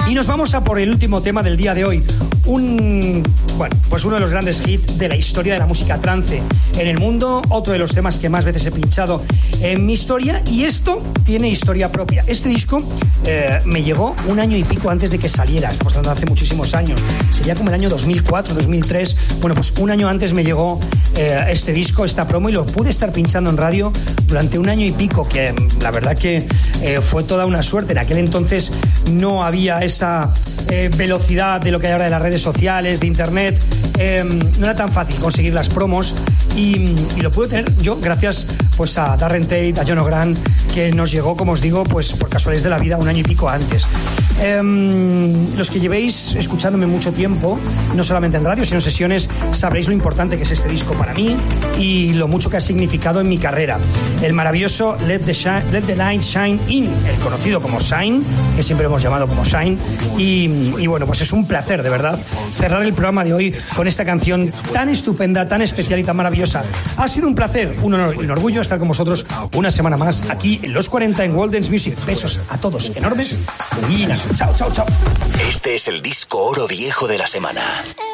Y nos vamos a por el último tema del día de hoy. Pues uno de los grandes hits de la historia de la música trance en el mundo, otro de los temas que más veces he pinchado en mi historia, y esto tiene historia propia. Este disco me llegó un año y pico antes de que saliera, estamos hablando de hace muchísimos años, sería como el año 2004, 2003, bueno, pues un año antes me llegó este disco, esta promo, y lo pude estar pinchando en radio durante un año y pico, que la verdad que fue toda una suerte. En aquel entonces no había esa velocidad de lo que hay ahora de las redes sociales, de internet, no era tan fácil conseguir las promos, y lo pude tener yo gracias pues a Darren Tate, a John O'Grant, que nos llegó, como os digo, pues por casualidades de la vida un año y pico antes. Los que llevéis escuchándome mucho tiempo, no solamente en radio sino en sesiones, sabréis lo importante que es este disco para mí y lo mucho que ha significado en mi carrera. El maravilloso Let the Light Shine In, el conocido como Shine, que siempre hemos llamado como Shine, y bueno, pues es un placer de verdad cerrar el programa de hoy con esta canción tan estupenda, tan especial y tan maravillosa. Ha sido un placer, un honor y un orgullo estar con vosotros una semana más aquí en Los 40 en World Dance Music. Besos a todos enormes y chao, chao, chao. Este es el disco oro viejo de la semana.